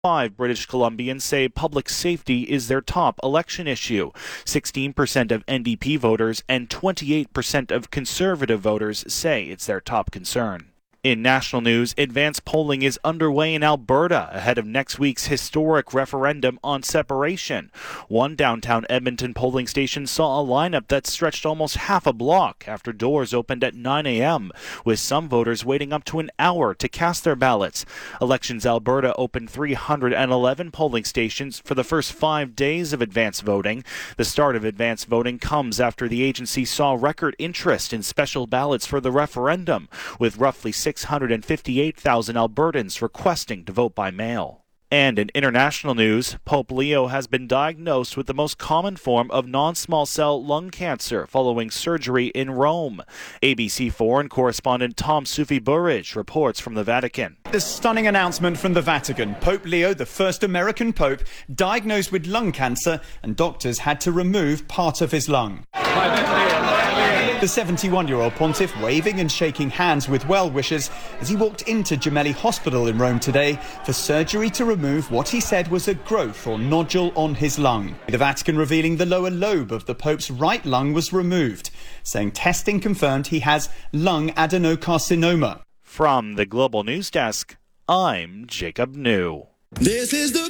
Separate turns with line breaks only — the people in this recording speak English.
5 British Columbians say public safety is their top election issue. 16% of NDP voters and 28% of Conservative voters say it's their top concern. In national news, advanced polling is underway in Alberta ahead of next week's historic referendum on separation. One downtown Edmonton polling station saw a lineup that stretched almost half a block after doors opened at 9 a.m., with some voters waiting up to an hour to cast their ballots. Elections Alberta opened 311 polling stations for the first 5 days of advanced voting. The start of advanced voting comes after the agency saw record interest in special ballots for the referendum, with roughly 658,000 Albertans requesting to vote by mail. And in international news, Pope Leo has been diagnosed with the most common form of non-small cell lung cancer following surgery in Rome. ABC foreign correspondent Tom Sufi-Burridge reports from the Vatican.
The stunning announcement from the Vatican. Pope Leo, the first American pope, diagnosed with lung cancer, and doctors had to remove part of his lung. The 71-year-old pontiff waving and shaking hands with well-wishers as he walked into Gemelli Hospital in Rome today for surgery to remove what he said was a growth or nodule on his lung. The Vatican revealing the lower lobe of the Pope's right lung was removed, saying testing confirmed he has lung adenocarcinoma.
From the Global News Desk, I'm Jacob New.
This is the